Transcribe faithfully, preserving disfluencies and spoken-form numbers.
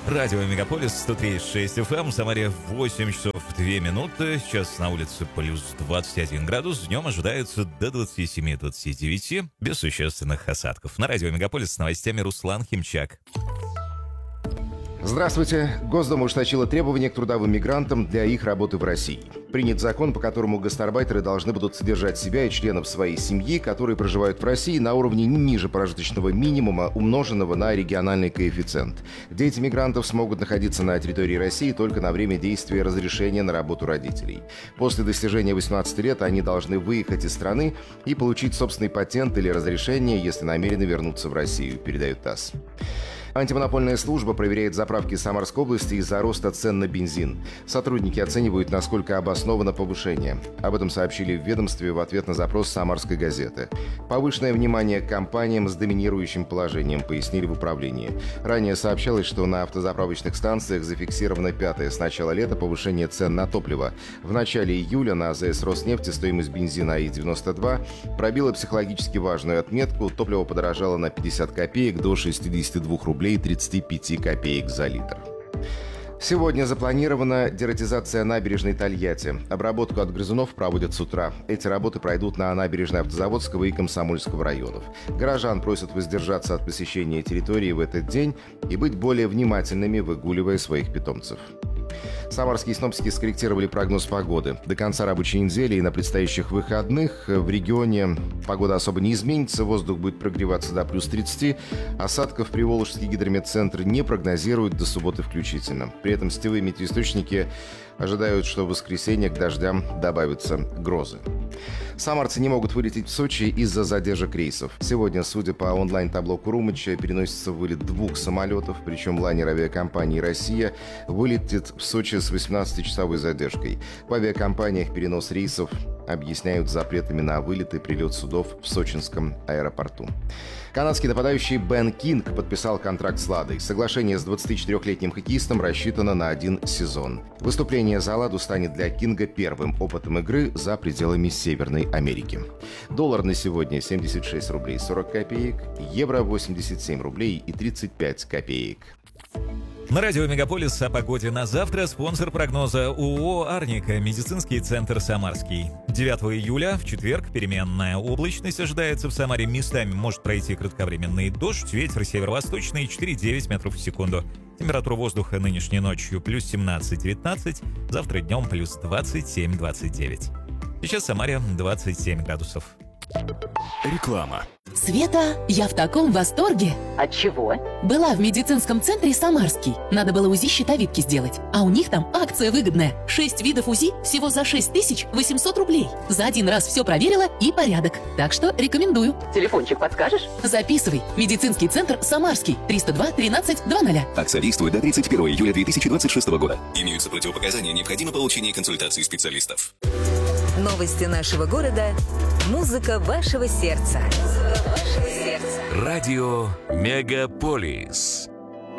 Радио Мегаполис сто три и шесть эф эм, в Самаре восемь часов две минуты. Сейчас на улице плюс двадцать один градус. Днем ожидается до двадцати семи - двадцати девяти, без существенных осадков. На радио Мегаполис с новостями Руслан Химчак. Здравствуйте. Госдума ужесточила требования к трудовым мигрантам для их работы в России. Принят закон, по которому гастарбайтеры должны будут содержать себя и членов своей семьи, которые проживают в России, на уровне не ниже прожиточного минимума, умноженного на региональный коэффициент. Дети мигрантов смогут находиться на территории России только на время действия разрешения на работу родителей. После достижения восемнадцати лет они должны выехать из страны и получить собственный патент или разрешение, если намерены вернуться в Россию, передает ТАСС. Антимонопольная служба проверяет заправки Самарской области из-за роста цен на бензин. Сотрудники оценивают, насколько обосновано повышение. Об этом сообщили в ведомстве в ответ на запрос «Самарской газеты». Повышенное внимание к компаниям с доминирующим положением, пояснили в управлении. Ранее сообщалось, что на автозаправочных станциях зафиксировано пятое с начала лета повышение цен на топливо. В начале июля на АЗС «Роснефти» стоимость бензина АИ девяносто два пробила психологически важную отметку. Топливо подорожало на пятьдесят копеек до шестидесяти двух рублей тридцати пяти копеек за литр. Сегодня запланирована дератизация набережной Тольятти. Обработку от грызунов проводят с утра. Эти работы пройдут на набережной Автозаводского и Комсомольского районов. Горожан просят воздержаться от посещения территории в этот день и быть более внимательными, выгуливая своих питомцев. Самарские синоптики скорректировали прогноз погоды. До конца рабочей недели и на предстоящих выходных в регионе погода особо не изменится, воздух будет прогреваться до плюс тридцати. Осадков Приволжский гидрометцентр не прогнозирует до субботы включительно. При этом сетевые метеоисточники ожидают, что в воскресенье к дождям добавятся грозы. Самарцы не могут вылететь в Сочи из-за задержек рейсов. Сегодня, судя по онлайн-табло Курумыча, переносится вылет двух самолетов, причем лайнер авиакомпании «Россия» вылетит в Сочи с восемнадцатичасовой задержкой. В авиакомпаниях перенос рейсов объясняют запретами на вылет и прилет судов в сочинском аэропорту. Канадский нападающий Бен Кинг подписал контракт с «Ладой». Соглашение с двадцатичетырёхлетним хоккеистом рассчитано на один сезон. Выступление за «Ладу» станет для Кинга первым опытом игры за пределами Северной Америки. Доллар на сегодня семьдесят шесть рублей сорок копеек, евро восемьдесят семь рублей и тридцать пять копеек. На радио Мегаполис о погоде на завтра спонсор прогноза ООО «Арника», медицинский центр «Самарский». девятого июля, в четверг, переменная облачность ожидается в Самаре. Местами может пройти кратковременный дождь, ветер северо-восточный четыре-девять метров в секунду. Температура воздуха нынешней ночью плюс семнадцать-девятнадцать, завтра днем плюс двадцать семь-двадцать девять. Сейчас в Самаре двадцать семь градусов. Реклама. Света, я в таком восторге. От чего? Была в медицинском центре «Самарский». Надо было УЗИ щитовидки сделать. А у них там акция выгодная. Шесть видов УЗИ всего за шесть тысяч восемьсот рублей. За один раз все проверила и порядок. Так что рекомендую. Телефончик подскажешь? Записывай. Медицинский центр «Самарский». триста два тринадцать двадцать. Акция действует до тридцать первого июля две тысячи двадцать шестого года. Имеются противопоказания, необходимо получение консультации специалистов. Новости нашего города. Музыка вашего сердца. Музыка вашего сердца. Радио Мегаполис.